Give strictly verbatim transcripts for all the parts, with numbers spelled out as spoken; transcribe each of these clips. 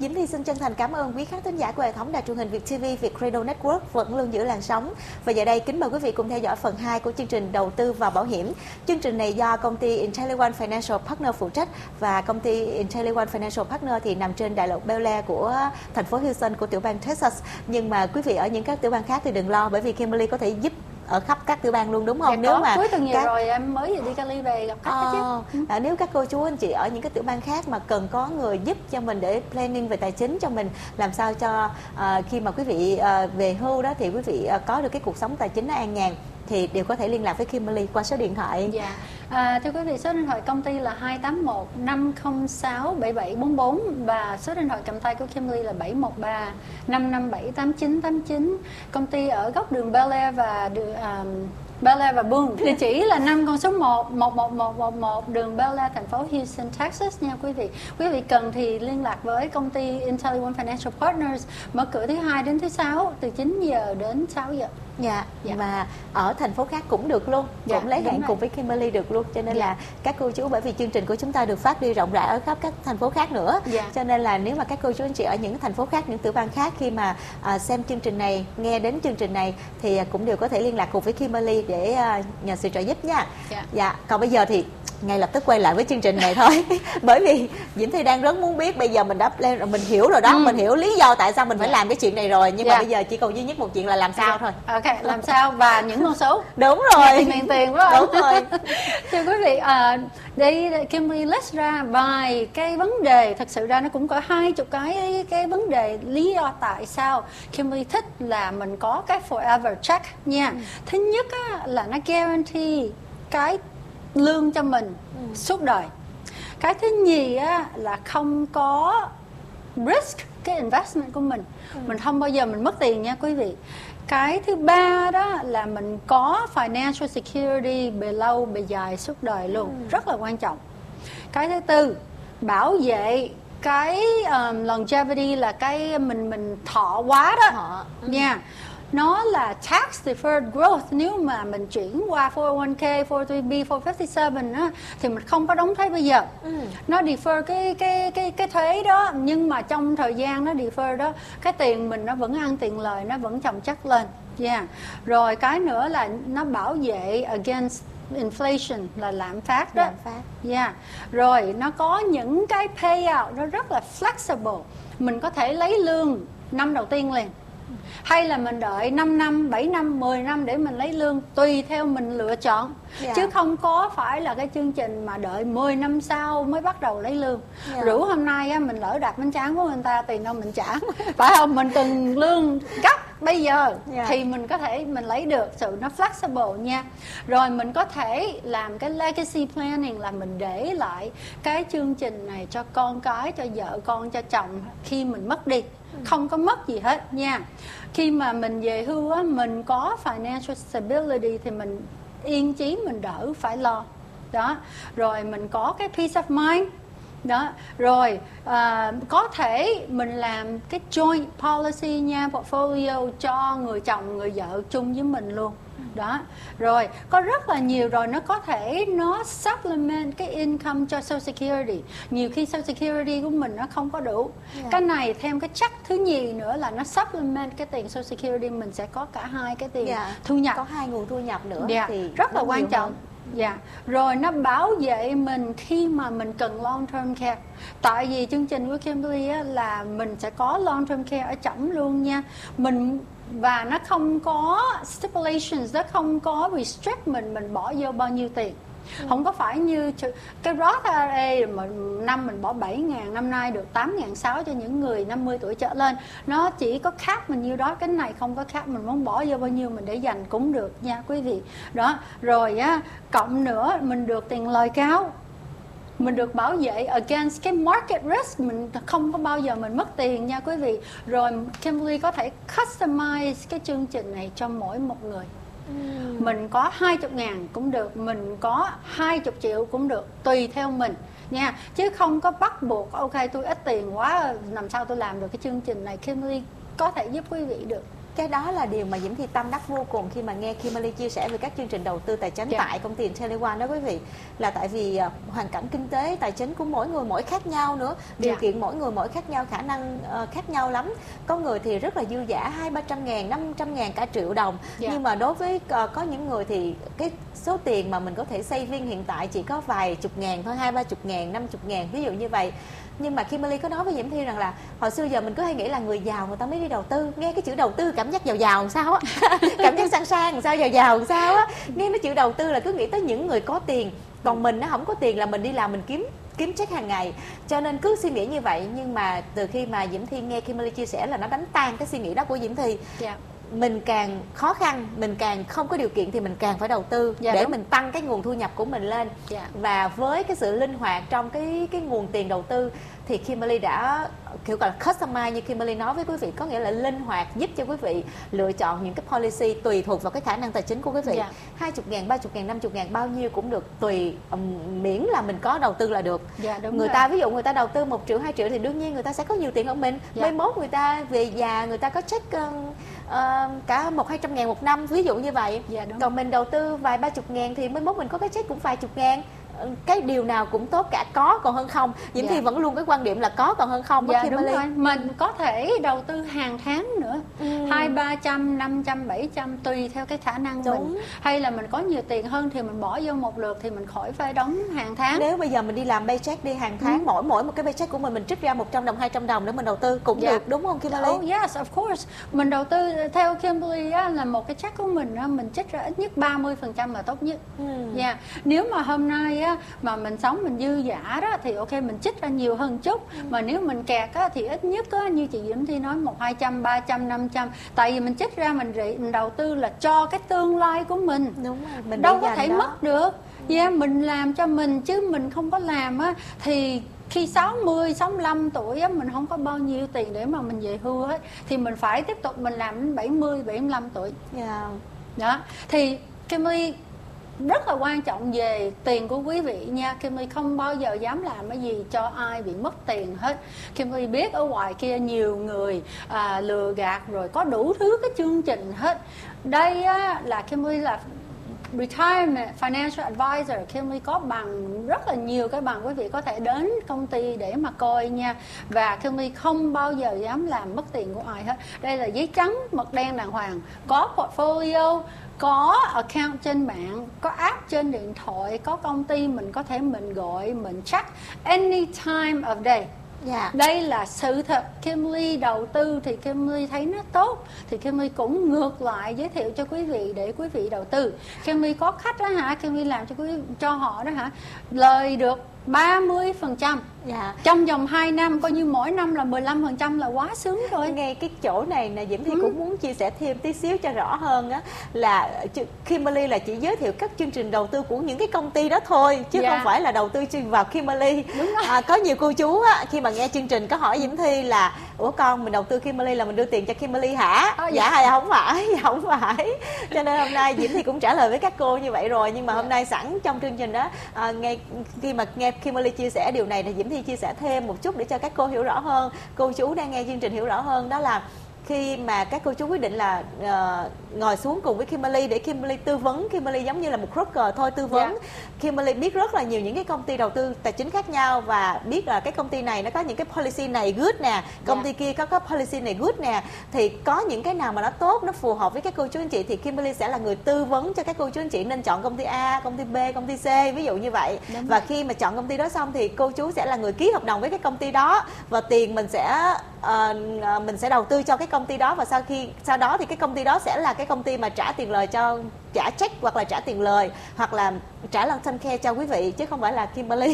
Diễm Thi xin chân thành cảm ơn quý khán thính giả của hệ thống đài truyền hình Việt ti vi, Việt Radio Network vẫn luôn giữ làn sóng. Và giờ đây kính mời quý vị cùng theo dõi phần hai của chương trình đầu tư vào bảo hiểm. Chương trình này do công ty IntelliOne Financial Partner phụ trách, và công ty IntelliOne Financial Partner thì nằm trên đại lộ Bel Air của thành phố Houston của tiểu bang Texas. Nhưng mà quý vị ở những các tiểu bang khác thì đừng lo, bởi vì Kimberly có thể giúp ở khắp các tiểu bang luôn, đúng không? Dạ, nếu có. mà cuối tuần vừa các... rồi em mới vừa đi Cali về gặp khách à, chứ. à, nếu các cô chú anh chị ở những cái tiểu bang khác mà cần có người giúp cho mình để planning về tài chính cho mình, làm sao cho à, khi mà quý vị à, về hưu đó thì quý vị à, có được cái cuộc sống tài chính nó an nhàn, thì đều có thể liên lạc với Kimberly qua số điện thoại. Dạ. À, thưa quý vị, số điện thoại công ty là hai tám một năm không sáu bảy bảy bốn bốn và số điện thoại cầm tay của Kimberly là bảy một ba năm năm bảy tám chín tám chín. Công ty ở góc đường Bel Air và đường um, Bel Air và Boone. Địa chỉ là năm con số một một một một một một đường Bel Air, thành phố Houston, Texas nha quý vị. Quý vị cần thì liên lạc với công ty IntelliOne Financial Partners, mở cửa thứ hai đến thứ sáu từ chín giờ đến sáu giờ. Dạ, dạ, và ở thành phố khác cũng được luôn, dạ, cũng lấy hạn rồi. cùng với Kimberly được luôn. Cho nên dạ. là các cô chú, bởi vì chương trình của chúng ta được phát đi rộng rãi ở khắp các thành phố khác nữa, dạ. cho nên là nếu mà các cô chú anh chị ở những thành phố khác, những tiểu bang khác khi mà à, xem chương trình này, nghe đến chương trình này thì cũng đều có thể liên lạc cùng với Kimberly để à, nhờ sự trợ giúp nha. dạ. Dạ, còn bây giờ thì ngay lập tức quay lại với chương trình này thôi. Bởi vì Diễm Thi đang rất muốn biết, bây giờ mình đã lên rồi, mình hiểu rồi đó, ừ. mình hiểu lý do tại sao mình phải yeah. làm cái chuyện này rồi, nhưng yeah. mà bây giờ chỉ còn duy nhất một chuyện là làm sao thôi. Ok, làm sao và những con số. Đúng rồi. Tiền tiền phải không? Đúng rồi. Thưa quý vị, à, đây Kimberly list ra vài cái vấn đề, thật sự ra nó cũng có hai chục cái cái vấn đề lý do tại sao Kimberly thích là mình có cái forever check nha. Ừ. Thứ nhất á, là nó guarantee cái lương cho mình ừ. suốt đời. Cái thứ nhì á, là không có risk cái investment của mình, ừ. mình không bao giờ mình mất tiền nha quý vị. Cái thứ ba đó là mình có financial security bề lâu bề dài suốt đời luôn, ừ. rất là quan trọng. Cái thứ tư, bảo vệ cái um, longevity là cái mình mình thọ quá đó thọ. Ừ. nha. Nó là tax deferred growth. Nếu mà mình chuyển qua four oh one k, four oh three b, four fifty-seven á, thì mình không có đóng thuế bây giờ. ừ. Nó defer cái cái cái cái thuế đó, nhưng mà trong thời gian nó defer đó, cái tiền mình nó vẫn ăn tiền lời, nó vẫn chồng chất lên. Yeah. Rồi cái nữa là nó bảo vệ against inflation, là lạm phát đó. Lạm phát. Yeah. Rồi nó có những cái payout nó rất là flexible. Mình có thể lấy lương năm đầu tiên liền, hay là mình đợi năm năm, bảy năm, mười năm để mình lấy lương, tùy theo mình lựa chọn. Yeah. Chứ không có phải là cái chương trình mà đợi mười năm sau mới bắt đầu lấy lương. Yeah. Rủ hôm nay á, mình lỡ đạp bánh tráng của người ta, tiền đâu mình trả. Phải không? Mình cần lương gấp bây giờ. Yeah. Thì mình có thể mình lấy được, sự nó flexible nha. Rồi mình có thể làm cái legacy planning, là mình để lại cái chương trình này cho con cái, cho vợ con, cho chồng khi mình mất đi. Không có mất gì hết nha. Khi mà mình về hưu á, mình có financial stability thì mình yên chí, mình đỡ phải lo đó. Rồi mình có cái peace of mind đó. Rồi à, có thể mình làm cái joint policy nha, portfolio cho người chồng người vợ chung với mình luôn đó. Rồi có rất là nhiều. Rồi nó có thể nó supplement cái income cho Social Security. Nhiều khi Social Security của mình nó không có đủ. Yeah. Cái này thêm cái check thứ nhì nữa là nó supplement cái tiền Social Security, mình sẽ có cả hai cái tiền yeah. thu nhập, có hai nguồn thu nhập nữa. Yeah. Thì rất là quan trọng. Dạ. Yeah. Rồi nó bảo vệ mình khi mà mình cần long term care. Tại vì chương trình của Kimberly á, là mình sẽ có long term care ở trỏng luôn nha. Mình và nó không có stipulations, nó không có restrict mình mình bỏ vô bao nhiêu tiền. Ừ. Không có phải như cái Roth i rờ a mà năm mình bỏ bảy ngàn, năm nay được tám ngàn sáu trăm cho những người năm mươi tuổi trở lên. Nó chỉ có cap mình nhiêu đó. Cái này không có cap, mình muốn bỏ vô bao nhiêu mình để dành cũng được nha quý vị. Đó. Rồi á, cộng nữa mình được tiền lời cao, mình được bảo vệ against cái market risk, mình không có bao giờ mình mất tiền nha quý vị. Rồi Kimberly có thể customize cái chương trình này cho mỗi một người. uhm. Mình có hai mươi ngàn cũng được, mình có hai mươi triệu cũng được, tùy theo mình nha. Chứ không có bắt buộc ok tôi ít tiền quá làm sao tôi làm được cái chương trình này. Kimberly có thể giúp quý vị được Cái đó là điều mà Diễm Thi tâm đắc vô cùng khi mà nghe Kimberly chia sẻ về các chương trình đầu tư tài chính Yeah. tại công ty IntelliOne đó quý vị. Là tại vì uh, hoàn cảnh kinh tế tài chính của mỗi người mỗi khác nhau nữa, điều Yeah. kiện mỗi người mỗi khác nhau, khả năng uh, khác nhau lắm. Có người thì rất là dư dả hai ba trăm ngàn, năm trăm ngàn, cả triệu đồng. Yeah. Nhưng mà đối với uh, có những người thì cái số tiền mà mình có thể saving hiện tại chỉ có vài chục ngàn thôi, hai ba chục ngàn, năm chục ngàn, ví dụ như vậy. Nhưng mà Kimberly có nói với Diễm Thi rằng là hồi xưa giờ mình cứ hay nghĩ là người giàu người ta mới đi đầu tư, nghe cái chữ đầu tư cảm giác giàu giàu làm sao á cảm giác sang sang làm sao, giàu giàu làm sao á, nghe cái chữ đầu tư là cứ nghĩ tới những người có tiền, còn mình nó không có tiền là mình đi làm mình kiếm kiếm check hàng ngày, cho nên cứ suy nghĩ như vậy. Nhưng mà từ khi mà Diễm Thi nghe Kimberly chia sẻ là nó đánh tan cái suy nghĩ đó của Diễm Thi. Yeah. Mình càng khó khăn, mình càng không có điều kiện thì mình càng phải đầu tư. Dạ, để đúng. mình tăng cái nguồn thu nhập của mình lên. Dạ. Và với cái sự linh hoạt trong cái cái nguồn tiền đầu tư thì Kimberly đã kiểu gọi là customize, như Kimberly nói với quý vị, có nghĩa là linh hoạt giúp cho quý vị lựa chọn những cái policy tùy thuộc vào cái khả năng tài chính của quý vị. Dạ. hai mươi ngàn, ba mươi ngàn, năm mươi ngàn bao nhiêu cũng được, tùy, um, miễn là mình có đầu tư là được. Dạ, đúng Người rồi. ta ví dụ người ta đầu tư một triệu, hai triệu thì đương nhiên người ta sẽ có nhiều tiền hơn mình. Dạ. Mai mốt người ta về già người ta có check um, uh, cả một hai trăm ngàn một năm, ví dụ như vậy. Dạ, đúng. Còn mình đầu tư vài ba chục ngàn thì mai mốt mình có cái check cũng vài chục ngàn. Cái điều nào cũng tốt cả, có còn hơn không. Diễm Dạ. Thi vẫn luôn cái quan điểm là có còn hơn không. Dạ, đúng rồi. Mình có thể đầu tư hàng tháng nữa, Ừ. hai ba trăm, năm trăm, bảy trăm tùy theo cái khả năng Đúng. mình. Hay là mình có nhiều tiền hơn thì mình bỏ vô một lượt thì mình khỏi phải đóng hàng tháng. Nếu bây giờ mình đi làm paycheck đi hàng tháng, Ừ. mỗi mỗi một cái paycheck của mình mình trích ra một trăm đồng, hai trăm đồng để mình đầu tư cũng Dạ. được, đúng không Kimberly? Oh yes, of course. Mình đầu tư theo Kimberly á, là một cái check của mình á, mình trích ra ít nhất ba mươi phần trăm là tốt nhất. Ừ. Dạ. Nếu mà hôm nay á, mà mình sống mình dư giả đó thì ok mình trích ra nhiều hơn chút. Ừ. Mà nếu mình kẹt á, thì ít nhất á, như chị Diễm Thi nói một hai trăm, ba trăm, năm trăm. Tại vì mình trích ra mình, rị, mình đầu tư là cho cái tương lai của mình. Đúng rồi, mình Đâu để có dành thể đó. mất được. Dạ, yeah, mình làm cho mình chứ mình không có làm á thì khi sáu mươi, sáu mươi lăm tuổi á, mình không có bao nhiêu tiền để mà mình về hưu hết, thì mình phải tiếp tục mình làm đến bảy mươi, bảy mươi lăm tuổi. Dạ. Đó, thì Kimberly rất là quan trọng về tiền của quý vị nha. Kimberly không bao giờ dám làm cái gì cho ai bị mất tiền hết. Kimberly biết ở ngoài kia nhiều người à, lừa gạt rồi có đủ thứ cái chương trình hết. Đây á, là Kimberly là Retirement Financial Advisor. Kimberly có bằng rất là nhiều cái bằng, quý vị có thể đến công ty để mà coi nha. Và Kimberly không bao giờ dám làm mất tiền của ai hết. Đây là giấy trắng mực đen đàng hoàng, có portfolio, có account trên mạng, có app trên điện thoại, có công ty mình có thể mình gọi, mình check any time of day. Dạ. Đây là sự thật. Kimberly đầu tư thì Kimberly thấy nó tốt thì Kimberly cũng ngược lại giới thiệu cho quý vị để quý vị đầu tư. Kimberly có khách đó hả, Kimberly làm cho quý cho họ đó hả, lời được ba mươi phần trăm. Dạ. Trong vòng hai năm, coi như mỗi năm là mười lăm phần trăm là quá sướng rồi. Ngay cái chỗ này nè, Diễm Thi Ừ. cũng muốn chia sẻ thêm tí xíu cho rõ hơn á, là Kimberly là chỉ giới thiệu các chương trình đầu tư của những cái công ty đó thôi, chứ Dạ. không phải là đầu tư chuyên vào Kimberly. Đúng rồi. À, có nhiều cô chú á, khi mà nghe chương trình có hỏi Diễm Thi là ủa con mình đầu tư Kimberly là mình đưa tiền cho Kimberly hả? Ờ, dạ dạ. hay không phải? Dạ không phải. Cho nên hôm nay Diễm Thi cũng trả lời với các cô như vậy rồi, nhưng mà hôm Dạ. nay sẵn trong chương trình đó, à, nghe khi mà nghe Kimberly chia sẻ điều này thì Diễm Thi chia sẻ thêm một chút để cho các cô hiểu rõ hơn, cô chú đang nghe chương trình hiểu rõ hơn. Đó là khi mà các cô chú quyết định là uh, ngồi xuống cùng với Kimberly để Kimberly tư vấn, Kimberly giống như là một broker thôi, tư vấn. Yeah. Kimberly biết rất là nhiều những cái công ty đầu tư tài chính khác nhau và biết là cái công ty này nó có những cái policy này good nè, công Yeah. ty kia có có policy này good nè, thì có những cái nào mà nó tốt, nó phù hợp với các cô chú anh chị thì Kimberly sẽ là người tư vấn cho các cô chú anh chị nên chọn công ty A, công ty B, công ty C, ví dụ như vậy. Đúng Và rồi. khi mà chọn công ty đó xong thì cô chú sẽ là người ký hợp đồng với cái công ty đó, và tiền mình sẽ uh, mình sẽ đầu tư cho cái công ty đó, và sau khi sau đó thì cái công ty đó sẽ là cái công ty mà trả tiền lời cho, trả check hoặc là trả tiền lời hoặc là trả lon tâm care cho quý vị, chứ không phải là Kimberly.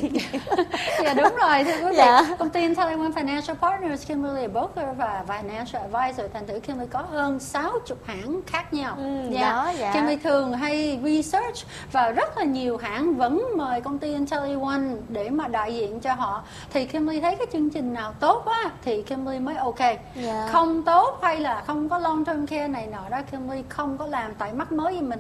Dạ đúng rồi, thưa quý vị. Dạ. Công ty IntelliOne Financial Partners, Kimberly là broker và financial advisor, thành thử Kimberly có hơn sáu mươi hãng khác nhau. Ừ, Dạ. đó, dạ. Kimberly thường hay research và rất là nhiều hãng vẫn mời công ty IntelliOne để mà đại diện cho họ. Thì Kimberly thấy cái chương trình nào tốt á thì Kimberly mới ok. Dạ. Không tốt hay là không có long term care này nọ đó, Kimberly không có làm, tại mắc mới gì mình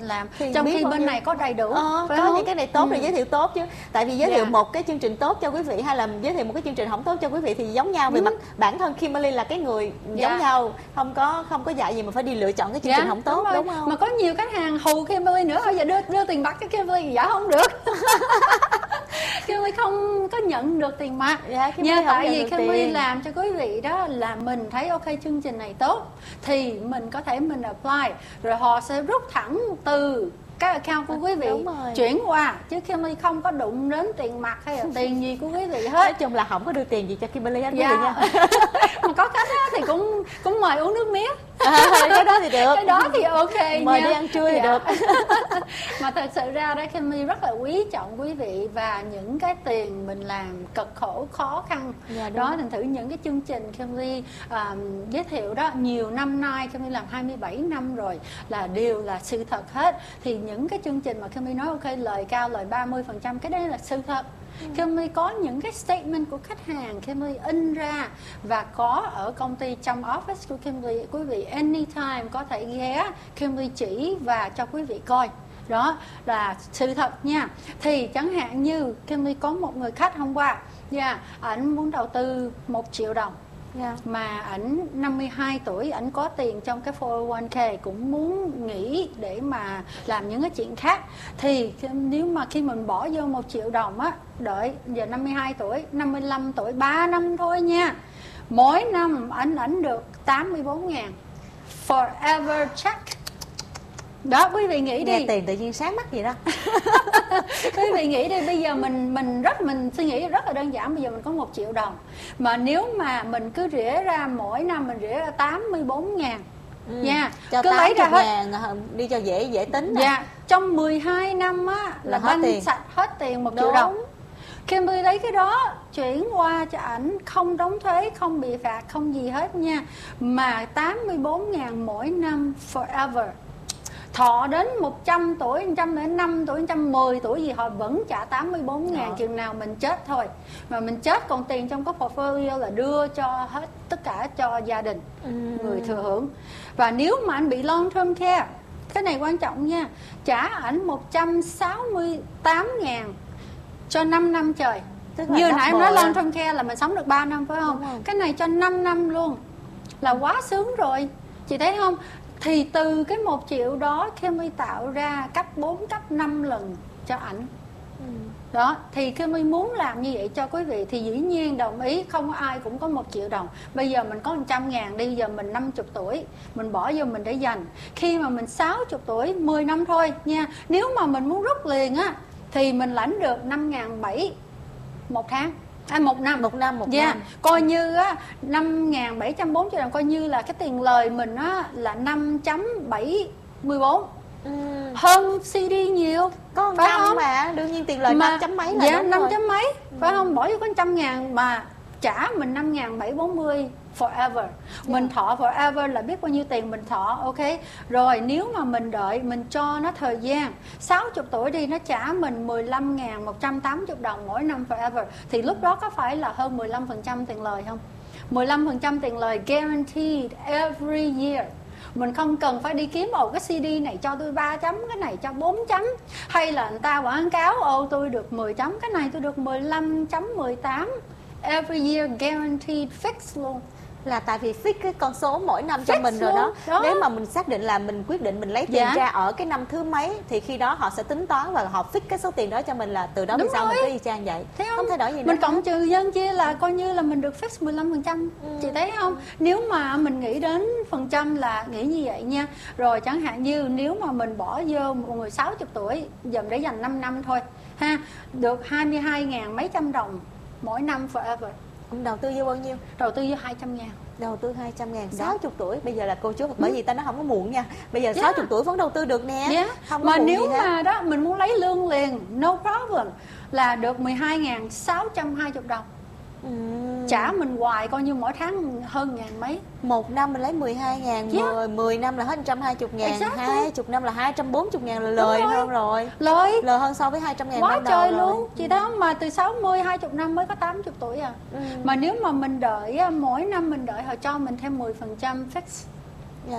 làm, thì trong khi bên nhiêu. này có đầy đủ. Ờ, có không? những cái này tốt ừ. thì giới thiệu tốt chứ. Tại vì giới thiệu Yeah. một cái chương trình tốt cho quý vị hay là giới thiệu một cái chương trình không tốt cho quý vị thì giống nhau. Về ừ. mặt bản thân Kimberly là cái người giống yeah. nhau, không có không có dạy gì mà phải đi lựa chọn cái chương yeah, trình không tốt, đúng, đúng không? Mà có nhiều khách hàng hù Kimberly nữa, bây giờ đưa đưa tiền mặt cho Kimberly dạ không được. Kimberly không có nhận được tiền mặt. Yeah, nha, tại vì Kimberly làm cho quý vị đó là mình thấy ok chương trình này tốt thì mình có thể mình apply, rồi họ sẽ rút thẳng từ cái account của quý vị chuyển qua, chứ Kimberly không có đụng đến tiền mặt hay là tiền gì của quý vị hết. Nói chung là không có đưa tiền gì cho Kimberly hết. Dạ. Nha. Mà có khách thì cũng cũng mời uống nước mía. À, cái đó thì được. Cái đó thì ok mời nha. đi ăn trưa thì dạ. được. Mà thật sự ra đó Kimberly rất là quý trọng quý vị và những cái tiền mình làm cực khổ khó khăn. Dạ, đó thành thử những cái chương trình Kimberly um, giới thiệu đó nhiều năm nay, Kimberly làm hai mươi bảy năm rồi, là đều là sự thật hết. Thì những cái chương trình mà Kimberly nói ok lời cao lời ba mươi phần trăm cái đấy là sự thật. Ừ. Kimberly có những cái statement của khách hàng Kimberly in ra và có ở công ty trong office của Kimberly, quý vị anytime có thể ghé Kimberly chỉ và cho quý vị coi. Đó là sự thật nha. Thì chẳng hạn như Kimberly có một người khách hôm qua, yeah, ảnh muốn đầu tư một triệu đồng. Yeah. Mà ảnh năm mươi hai tuổi, ảnh có tiền trong cái four oh one k, cũng muốn nghỉ để mà làm những cái chuyện khác. Thì nếu mà khi mình bỏ vô một triệu đồng á, đợi giờ năm mươi hai tuổi, năm mươi lăm tuổi, ba năm thôi nha, mỗi năm ảnh ảnh được tám mươi bốn ngàn forever check. Đó quý vị nghĩ đi. Nghe tiền tự nhiên sáng mắt gì đó. Quý vị nghĩ đi, bây giờ mình mình rất mình suy nghĩ rất là đơn giản, bây giờ mình có một triệu đồng mà nếu mà mình cứ rỉa ra mỗi năm mình rỉa ra tám mươi bốn ngàn ừ, nha, cho cứ lấy ra hết ngàn, đi cho dễ dễ tính. Dạ, trong mười hai năm á là, là banh tiền. Sạch hết tiền một triệu đồng. Kimberly lấy cái đó chuyển qua cho ảnh, không đóng thuế, không bị phạt, không gì hết nha, mà tám mươi bốn ngàn mỗi năm forever. Thọ đến một trăm tuổi, một trăm lẻ năm tuổi, một trăm mười tuổi gì họ vẫn trả tám mươi bốn ngàn chừng nào mình chết thôi. Mà mình chết còn tiền trong cái portfolio là đưa cho hết tất cả cho gia đình, ừ. người thừa hưởng. Và nếu mà anh bị long term care, cái này quan trọng nha, trả ảnh một trăm sáu mươi tám ngàn cho năm năm trời. Như nãy em nói long term care là mình sống được ba năm phải không? Cái này cho năm năm luôn là quá sướng rồi. Chị thấy không? Thì từ cái một triệu đó Kimberly tạo ra cấp bốn, cấp năm lần cho ảnh. ừ. Đó, thì Kimberly muốn làm như vậy cho quý vị thì dĩ nhiên đồng ý, không có ai cũng có một triệu đồng. Bây giờ mình có một trăm ngàn đi, giờ mình năm mươi tuổi, mình bỏ vô mình để dành. Khi mà mình sáu mươi tuổi, mười năm thôi nha. Nếu mà mình muốn rút liền á thì mình lãnh được năm ngàn bảy một tháng. À, một năm một năm một yeah. năm Coi như á năm ngàn bảy trăm bốn mươi đồng, coi như là cái tiền lời mình á là năm chấm bảy mươi bốn, ừ. hơn xê đê nhiều, có phải không? Mà đương nhiên tiền lời năm chấm mấy là dạ, năm chấm mấy ừ. phải không? Bỏ vô có trăm ngàn mà trả mình năm ngàn bảy bốn mươi forever. Yeah. Mình thọ forever là biết bao nhiêu tiền mình thọ, ok. Rồi nếu mà mình đợi, mình cho nó thời gian sáu mươi tuổi đi, nó trả mình mười lăm ngàn một trăm tám mươi đồng mỗi năm forever. Thì lúc đó có phải là hơn mười lăm phần trăm tiền lời không? mười lăm phần trăm tiền lời guaranteed every year. Mình không cần phải đi kiếm ồ cái xê đê này cho tôi ba chấm, cái này cho bốn chấm, hay là người ta quảng cáo ồ tôi được mười chấm, cái này tôi được mười lăm chấm mười tám. Every year guaranteed fix luôn. Là tại vì fix cái con số mỗi năm cho fix mình rồi đó. đó. Nếu mà mình xác định là mình quyết định mình lấy tiền dạ. ra ở cái năm thứ mấy thì khi đó họ sẽ tính toán và họ fix cái số tiền đó cho mình, là từ đó về sau mình cứ y chang vậy. Thấy không? Không thay đổi gì nữa. Mình cộng trừ nhân chia là coi như là mình được fix mười lăm phần trăm. Ừ. Chị thấy không? Nếu mà mình nghĩ đến phần trăm là nghĩ như vậy nha. Rồi chẳng hạn như nếu mà mình bỏ vô một người sáu mươi tuổi, dùm để dành năm năm thôi ha, được hai mươi hai ngàn mấy trăm đồng mỗi năm forever. Ông đầu tư vô bao nhiêu? Đầu tư vô hai trăm ngàn. Đầu tư hai trăm ngàn, sáu mươi tuổi. Bây giờ là cô chú, bởi vì ta nói không có muộn nha. Bây giờ yeah. sáu mươi tuổi vẫn đầu tư được nè. Yeah. Không mà nếu mà đó mình muốn lấy lương liền, no problem, là được mười hai ngàn sáu trăm hai mươi đồng. Ừ. Trả mình hoài coi như mỗi tháng hơn ngàn mấy. Một năm mình lấy mười hai ngàn, yeah. mười năm là hết một trăm hai mươi ngàn, exactly. hai mươi năm là hai trăm bốn mươi ngàn, là lời rồi. hơn rồi. Lời Lời hơn so với hai trăm ngàn quá ban đầu trời rồi. luôn. Chị đó mà từ sáu mươi, hai mươi năm mới có tám mươi tuổi à. Ừ. Mà nếu mà mình đợi, mỗi năm mình đợi họ cho mình thêm mười phần trăm fix. Yeah.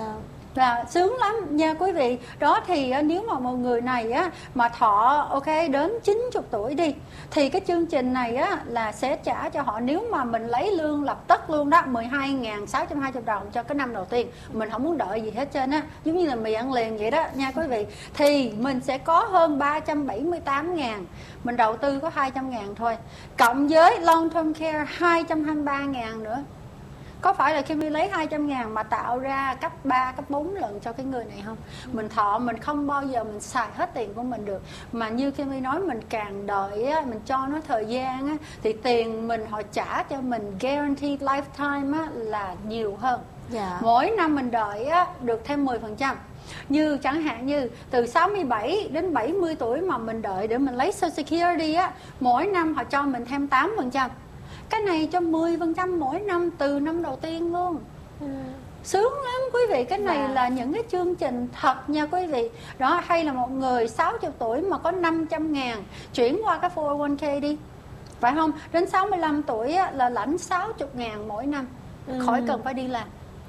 Là sướng lắm nha quý vị. Đó thì nếu mà một người này á mà thọ ok đến chín mươi tuổi đi, thì cái chương trình này á là sẽ trả cho họ, nếu mà mình lấy lương lập tức luôn đó, mười hai nghìn sáu trăm hai mươi đồng cho cái năm đầu tiên, mình không muốn đợi gì hết trơn á, giống như là mì ăn liền vậy đó nha quý vị. Thì mình sẽ có hơn ba trăm bảy mươi tám ngàn, mình đầu tư có hai trăm ngàn thôi, cộng với long term care hai trăm hai mươi ba ngàn nữa. Có phải là khi mình lấy hai trăm ngàn mà tạo ra cấp ba, cấp bốn lần cho cái người này không? Mình thọ mình không bao giờ mình xài hết tiền của mình được. Mà như khi mình nói, mình càng đợi á, mình cho nó thời gian á, thì tiền mình họ trả cho mình guaranteed lifetime á, là nhiều hơn. Dạ. Mỗi năm mình đợi á, được thêm mười phần trăm. Như chẳng hạn như từ sáu mươi bảy đến bảy mươi tuổi mà mình đợi để mình lấy Social Security á, mỗi năm họ cho mình thêm tám phần trăm. Cái này cho mười phần trăm mỗi năm từ năm đầu tiên luôn. ừ. Sướng lắm quý vị. Cái này Wow. là những cái chương trình thật nha quý vị. Đó, hay là một người sáu mươi tuổi mà có năm trăm ngàn, chuyển qua cái four oh one k đi, phải không? Đến sáu mươi lăm tuổi á, là lãnh sáu mươi ngàn mỗi năm, ừ. khỏi cần phải đi làm.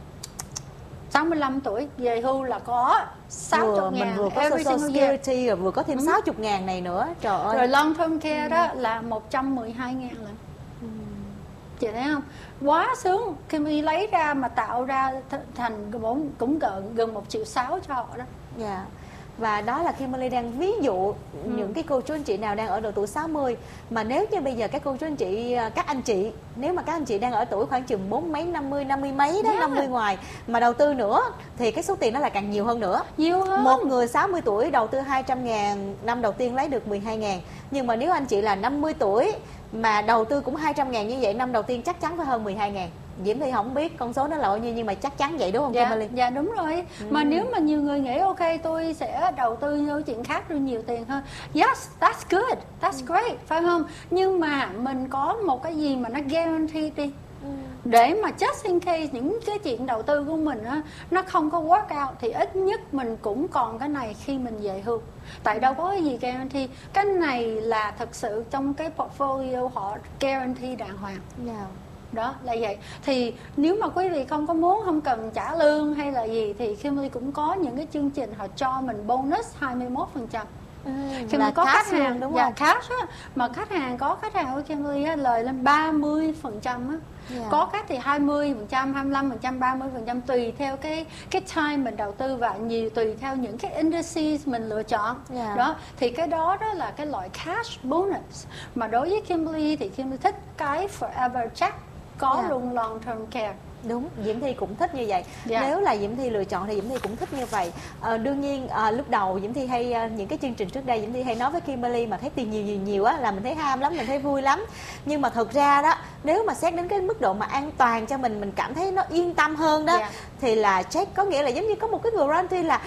sáu mươi lăm tuổi về hưu là có sáu mươi vừa, ngàn mình vừa có every Social single year. Security rồi vừa có thêm ừ. sáu mươi ngàn này nữa. Trời ơi. Rồi long term care ừ. đó là một trăm mười hai ngàn lần. ừ. Chị thấy không? Quá sướng. Khi mình lấy ra mà tạo ra thành cũng gần gần một triệu sáu cho họ đó. Dạ. Yeah. Và đó là Kimberly đang ví dụ ừ. những cái cô chú anh chị nào đang ở độ tuổi sáu mươi. Mà nếu như bây giờ các cô chú anh chị, các anh chị, nếu mà các anh chị đang ở tuổi khoảng chừng bốn mấy, năm mươi, năm mươi mấy đó, yeah. năm mươi ngoài, mà đầu tư nữa thì cái số tiền đó là càng nhiều hơn nữa. Nhiều hơn. Một người sáu mươi tuổi đầu tư hai trăm ngàn, năm đầu tiên lấy được mười hai ngàn. Nhưng mà nếu anh chị là năm mươi tuổi mà đầu tư cũng hai trăm ngàn như vậy, năm đầu tiên chắc chắn phải hơn mười hai ngàn. Diễm Thi không biết con số nó là bao nhiêu, nhưng mà chắc chắn vậy đúng không dạ, Kimberly? Dạ đúng rồi. ừ. Mà nếu mà nhiều người nghĩ ok tôi sẽ đầu tư vô chuyện khác rồi nhiều tiền hơn, yes, that's good, that's ừ. great, phải không? Nhưng mà mình có một cái gì mà nó guarantee đi, ừ. để mà just in case những cái chuyện đầu tư của mình á, nó không có work out, thì ít nhất mình cũng còn cái này khi mình về hưu. Tại đâu có cái gì guarantee. Cái này là thật sự trong cái portfolio họ guarantee đàng hoàng. Yeah. Đó là vậy. Thì nếu mà quý vị không có muốn, không cần trả lương hay là gì, thì Kimberly cũng có những cái chương trình họ cho mình bonus hai mươi mốt phần trăm. Ừ, khi mà có khách hàng luôn, đúng dạ, không? Cash á, mà khách hàng có khách hàng của Kimberly á, lời lên ba mươi phần trăm á. Yeah. Có khách thì hai mươi phần trăm, hai mươi lăm phần trăm, ba mươi phần trăm tùy theo cái cái time mình đầu tư và nhiều tùy theo những cái indices mình lựa chọn. Yeah. Đó, thì cái đó đó là cái loại cash bonus. Mà đối với Kimberly thì Kimberly thích cái forever check, có yeah. luôn long term care. Đúng, Diễm Thi cũng thích như vậy. Yeah. Nếu là Diễm Thi lựa chọn thì Diễm Thi cũng thích như vậy. à, Đương nhiên à, lúc đầu Diễm Thi hay à, những cái chương trình trước đây Diễm Thi hay nói với Kimberly mà thấy tiền nhiều nhiều nhiều á là mình thấy ham lắm, mình thấy vui lắm. Nhưng mà thực ra đó, nếu mà xét đến cái mức độ mà an toàn cho mình, mình cảm thấy nó yên tâm hơn đó, yeah. thì là check có nghĩa là giống như có một cái guarantee là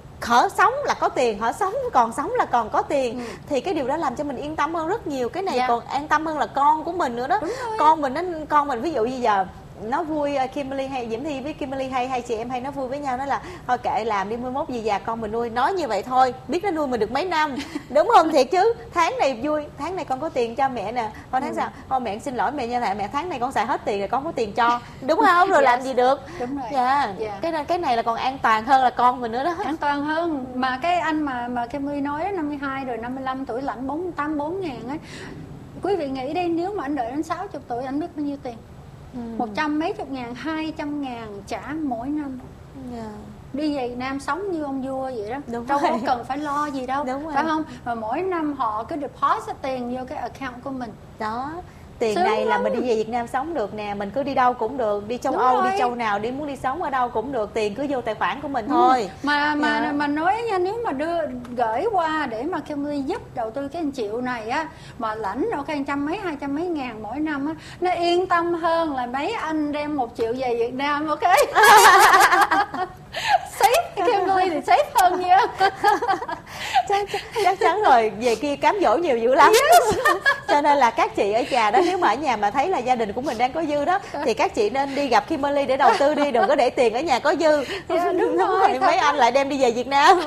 hở sống là có tiền, hở sống còn sống là còn có tiền. ừ. Thì cái điều đó làm cho mình yên tâm hơn rất nhiều. Cái này yeah. còn an tâm hơn là con của mình nữa đó. Con mình nó con mình ví dụ như giờ nó vui, Kimberly hay Diễm Thi với Kimberly hay hai chị em hay nó vui với nhau, nó là thôi kệ làm đi, mai mốt gì già con mình nuôi. Nói như vậy thôi, biết nó nuôi mình được mấy năm, đúng không? Thiệt chứ, tháng này vui, tháng này con có tiền cho mẹ nè, con tháng ừ. sau thôi mẹ xin lỗi mẹ nha, mẹ mẹ tháng này con xài hết tiền rồi con có tiền cho, đúng không? Rồi yes. làm gì được. Đúng rồi. Dạ. Yeah. Cái cái này là còn an toàn hơn là con mình nữa đó. An toàn hơn. Mà cái anh mà mà Kimberly nói đó, năm mươi hai rồi năm mươi lăm tuổi lãnh bốn tám bốn ngàn á. Quý vị nghĩ đi, nếu mà anh đợi đến sáu mươi tuổi anh biết bao nhiêu tiền? Ừ. Một trăm mấy chục ngàn, hai trăm ngàn trả mỗi năm. Yeah. Đi về Nam sống như ông vua vậy đó. Đúng đâu rồi. Có cần phải lo gì đâu. Đúng phải rồi. Không? Mà mỗi năm họ cứ deposit tiền vô cái account của mình. Đó. Tiền sướng này lắm. Là mình đi về Việt Nam sống được nè, mình cứ đi đâu cũng được, đi châu Đúng Âu, rồi. đi châu nào, đi muốn đi sống ở đâu cũng được, tiền cứ vô tài khoản của mình ừ. thôi. Mà mà yeah. mà nói nha, nếu mà đưa gửi qua để mà Kimberly giúp đầu tư cái triệu này á, mà lãnh ok trăm mấy, hai trăm mấy ngàn mỗi năm á, nó yên tâm hơn là mấy anh đem một triệu về Việt Nam, ok? Safe, Kimberly thì safe hơn nha. chắc, chắc chắn rồi, về kia cám dỗ nhiều dữ lắm. Yes. Cho nên là các chị ở nhà đó, nếu mà ở nhà mà thấy là gia đình của mình đang có dư đó thì các chị nên đi gặp Kimberly để đầu tư đi, đừng có để tiền ở nhà có dư. Yeah, đúng, đúng rồi, rồi mấy anh lại đem đi về Việt Nam.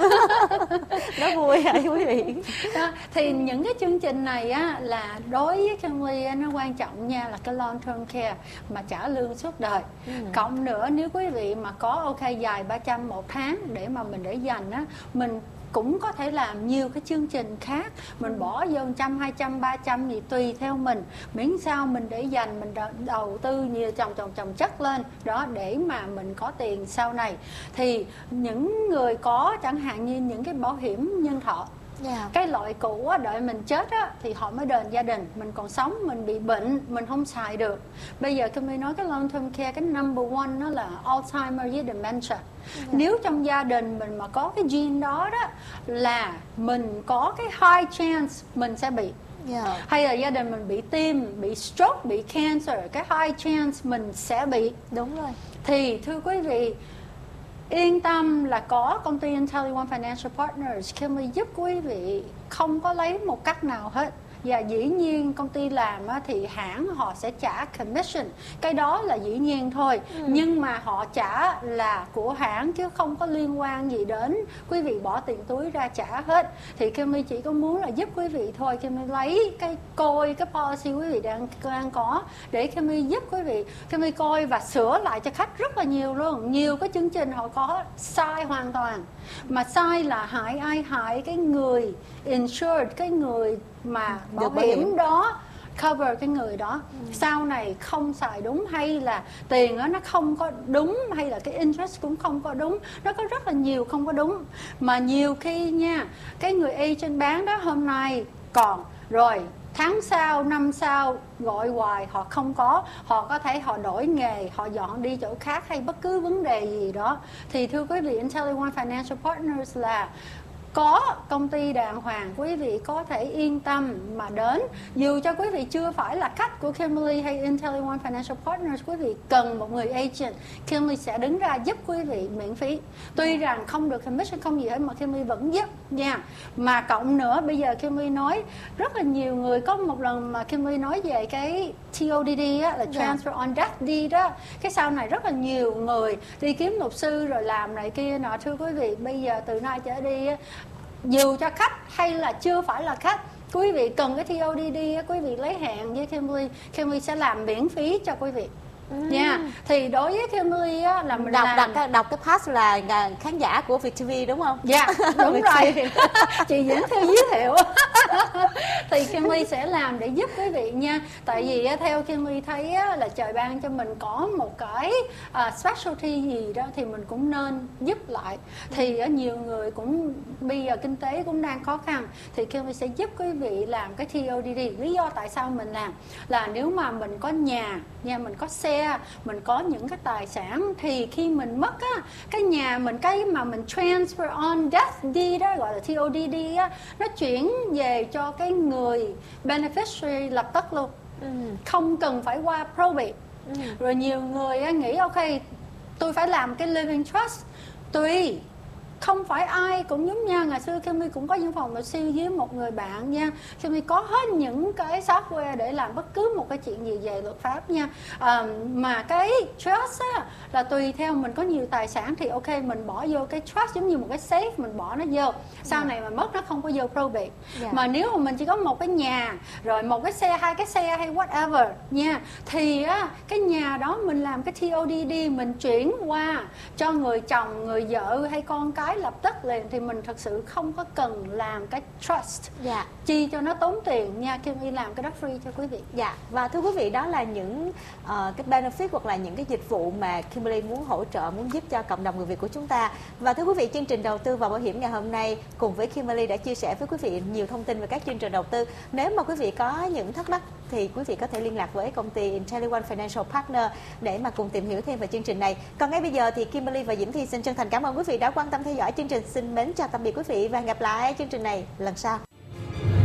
Nó vui hả quý vị? Đó, thì những cái chương trình này á là đối với Kimberly nó quan trọng nha, là cái long term care mà trả lương suốt đời. Ừ. Cộng nữa nếu quý vị mà có ok dài ba trăm một tháng để mà mình để dành á, mình cũng có thể làm nhiều cái chương trình khác, mình bỏ vô một trăm, hai trăm, ba trăm gì tùy theo mình, miễn sao mình để dành, mình đầu tư nhiều chồng chồng chồng chất lên đó để mà mình có tiền sau này. Thì những người có chẳng hạn như những cái bảo hiểm nhân thọ, yeah. cái loại cũ á, đợi mình chết á, thì họ mới đền gia đình, mình còn sống mình bị bệnh mình không xài được. Bây giờ tôi mới nói cái long term care, cái number one nó là Alzheimer với dementia. Yeah. Nếu trong gia đình mình mà có cái gene đó đó là mình có cái high chance mình sẽ bị. Yeah. Hay là gia đình mình bị tim, bị stroke, bị cancer, cái high chance mình sẽ bị. Đúng rồi. Thì thưa quý vị, yên tâm là có công ty IntelliOne Financial Partners Kimberly giúp quý vị không có lấy một cách nào hết. Và dĩ nhiên công ty làm á, thì hãng họ sẽ trả commission, cái đó là dĩ nhiên thôi. Ừ. Nhưng mà họ trả là của hãng chứ không có liên quan gì đến quý vị bỏ tiền túi ra trả hết. Thì Kimberly chỉ có muốn là giúp quý vị thôi. Kimberly lấy cái coi cái policy quý vị đang, đang có để Kimberly giúp quý vị. Kimberly coi và sửa lại cho khách rất là nhiều luôn. Nhiều cái chương trình họ có sai hoàn toàn. Mà sai là hại ai? Hại cái người insured, cái người mà bảo hiểm, hiểm đó cover cái người đó. Ừ. Sau này không xài đúng, hay là tiền đó nó không có đúng, hay là cái interest cũng không có đúng, nó có rất là nhiều không có đúng. Mà nhiều khi nha, cái người agent bán đó hôm nay còn rồi tháng sau, năm sau gọi hoài họ không có, họ có thể họ đổi nghề, họ dọn đi chỗ khác hay bất cứ vấn đề gì đó. Thì thưa quý vị, IntelliOne Financial Partners là có công ty đàng hoàng, quý vị có thể yên tâm mà đến. Dù cho quý vị chưa phải là khách của Kimberly hay IntelliOne Financial Partners, quý vị cần một người agent, Kimberly sẽ đứng ra giúp quý vị miễn phí. Tuy rằng không được commission không gì hết mà Kimberly vẫn giúp nha. Mà cộng nữa bây giờ Kimberly nói rất là nhiều người, có một lần mà Kimberly nói về cái T O D D á, là Transfer on Death Deed đó. Cái sau này rất là nhiều người đi kiếm luật sư rồi làm này kia nọ. Thưa quý vị, bây giờ từ nay trở đi á, dù cho khách hay là chưa phải là khách, quý vị cần cái T O D D, quý vị lấy hẹn với Kimberly, Kimberly sẽ làm miễn phí cho quý vị. Nha. Yeah. Thì đối với Kimberly á là mình đọc làm... đọc đọc cái pass là khán giả của Việt ti vi đúng không? Dạ, yeah, đúng rồi. Chị diễn theo giới thiệu. Thì Kimberly sẽ làm để giúp quý vị nha. Tại vì theo Kimberly thấy á, là trời ban cho mình có một cái uh, specialty gì đó thì mình cũng nên giúp lại. Thì uh, nhiều người cũng bây giờ kinh tế cũng đang khó khăn, thì Kimberly sẽ giúp quý vị làm cái T O D D. Lý do tại sao mình làm là nếu mà mình có nhà, nhà mình có xe, mình có những cái tài sản, thì khi mình mất á, cái nhà mình, cái mà mình transfer on death deed đó, gọi là T O D D á, nó chuyển về cho cái người beneficiary lập tức luôn. Ừ. Không cần phải qua probate. Ừ. Rồi nhiều người á, nghĩ ok tôi phải làm cái living trust. Tùy, không phải ai cũng giống nhau. Ngày xưa Kimberly cũng có những phòng luật sư với một người bạn nha. Kimberly có hết những cái software để làm bất cứ một cái chuyện gì về luật pháp nha. À, mà cái trust á, là tùy theo mình có nhiều tài sản thì ok mình bỏ vô cái trust giống như một cái safe, mình bỏ nó vô. Sau yeah. này mà mất nó không có vô probate. Yeah. Mà nếu mà mình chỉ có một cái nhà, rồi một cái xe, hai cái xe hay whatever nha, thì á, cái nhà đó mình làm cái T O D D, mình chuyển qua cho người chồng, người vợ hay con cái lập tức liền, thì mình thật sự không có cần làm cái trust. Dạ. Chi cho nó tốn tiền nha. Kimberly làm cái đó free cho quý vị. Dạ. Và thưa quý vị, đó là những uh, cái benefit hoặc là những cái dịch vụ mà Kimberly muốn hỗ trợ, muốn giúp cho cộng đồng người Việt của chúng ta. Và thưa quý vị, chương trình đầu tư và bảo hiểm ngày hôm nay cùng với Kimberly đã chia sẻ với quý vị nhiều thông tin về các chương trình đầu tư. Nếu mà quý vị có những thắc mắc thì quý vị có thể liên lạc với công ty IntelliOne Financial Partner để mà cùng tìm hiểu thêm về chương trình này. Còn ngay bây giờ thì Kimberly và Diễm Thi xin chân thành cảm ơn quý vị đã quan tâm theo dõi chương trình. Xin mến chào tạm biệt quý vị và hẹn gặp lại chương trình này lần sau.